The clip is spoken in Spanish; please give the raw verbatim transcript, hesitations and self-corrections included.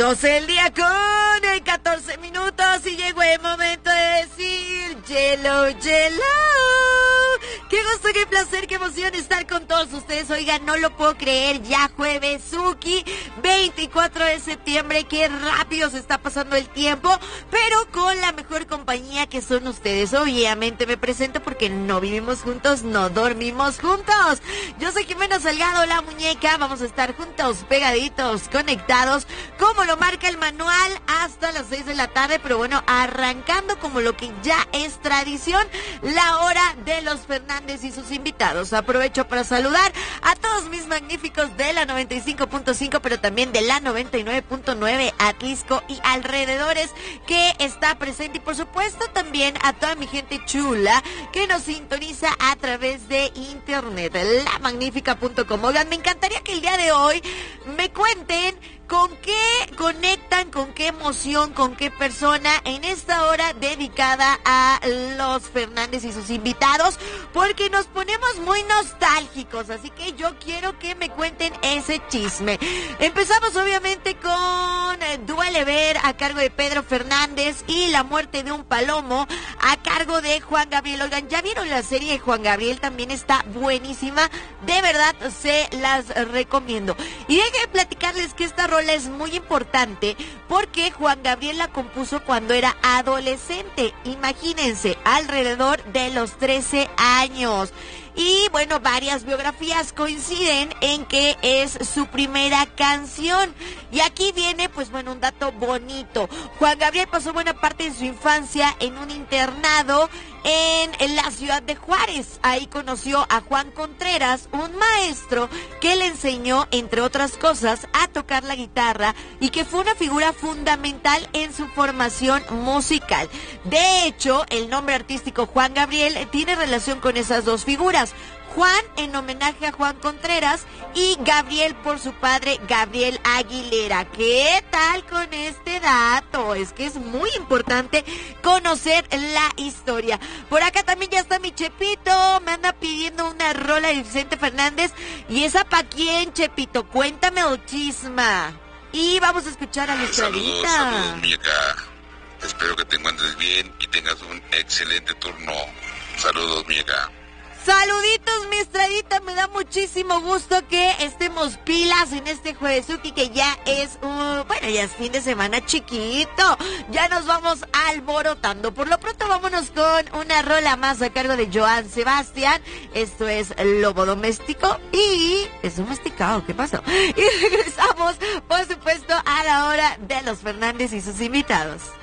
doce del día con catorce minutos y llegó el momento de decir Yelo, Yelo. Qué gusto, qué placer, qué emoción estar con todos ustedes. Oigan, no lo puedo creer, ya jueves Suki, veinticuatro de septiembre, qué rápido se está pasando el tiempo, pero con la mejor compañía que son ustedes. Obviamente me presento porque no vivimos juntos, no dormimos juntos. Yo soy Jimena Salgado, la muñeca, vamos a estar juntos, pegaditos, conectados, como lo marca el manual, hasta las seis de la tarde, pero bueno, arrancando como lo que ya es tradición, la hora de los Fernández y sus invitados. Aprovecho para saludar a todos mis magníficos de la noventa y cinco punto cinco, pero también de la noventa y nueve punto nueve, Atlisco y alrededores, que está presente, y por supuesto también a toda mi gente chula que nos sintoniza a través de internet, la magnífica punto com. Oigan, me encantaría que el día de hoy me cuenten con qué conectan, con qué emoción, con qué persona en esta hora dedicada a los Fernández y sus invitados, porque nos ponemos muy nostálgicos, así que yo quiero que me cuenten ese chisme. Empezamos obviamente con eh, Duele Ver, a cargo de Pedro Fernández, y La muerte de un palomo, a cargo de Juan Gabriel. Oigan, ¿ya vieron la serie de Juan Gabriel? También está buenísima, de verdad se las recomiendo. Y déjenme platicarles que esta rola es muy importante porque Juan Gabriel la compuso cuando era adolescente, imagínense, alrededor de los trece años. Y bueno, varias biografías coinciden en que es su primera canción. Y aquí viene, pues bueno, un dato bonito. Juan Gabriel pasó buena parte de su infancia en un internado en, en la ciudad de Juárez. Ahí conoció a Juan Contreras, un maestro que le enseñó, entre otras cosas, a tocar la guitarra y que fue una figura fundamental en su formación musical. De hecho, el nombre artístico Juan Gabriel tiene relación con esas dos figuras. Juan en homenaje a Juan Contreras y Gabriel por su padre Gabriel Aguilera. ¿Qué tal con este dato? Es que es muy importante conocer la historia. Por acá también ya está mi Chepito, me anda pidiendo una rola de Vicente Fernández. ¿Y esa pa' quién, Chepito? Cuéntame el chisma. Y vamos a escuchar a nuestra Saludos, saludos, muñeca. Espero que te encuentres bien y tengas un excelente turno. Saludos, muñeca. Saluditos, mi Estradita, me da muchísimo gusto que estemos pilas en este Juevesuki, que ya es, uh, bueno, ya es fin de semana chiquito, ya nos vamos alborotando. Por lo pronto vámonos con una rola más a cargo de Joan Sebastián. Esto es Lobo Doméstico y es domesticado, ¿qué pasó? Y regresamos, por supuesto, a la hora de los Fernández y sus invitados.